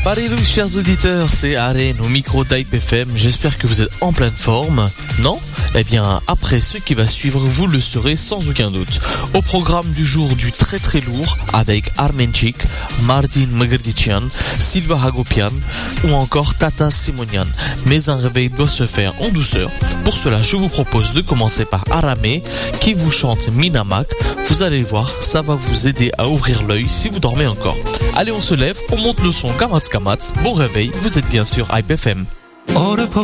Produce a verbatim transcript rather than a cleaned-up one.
Salut chers auditeurs, c'est Aren au micro d'Hype F M, j'espère que vous êtes en pleine forme, non? Eh bien, après ce qui va suivre, vous le serez sans aucun doute. Au programme du jour du très très lourd, avec Armenchik, Martin Mgrdician, Silva Hagopian ou encore Tata Simonian. Mais un réveil doit se faire en douceur. Pour cela, je vous propose de commencer par Aramé, qui vous chante Minamak. Vous allez voir, ça va vous aider à ouvrir l'œil si vous dormez encore. Allez, on se lève, on monte le son Kamatz Kamatz. Bon réveil, vous êtes bien sûr Hype F M. Orpo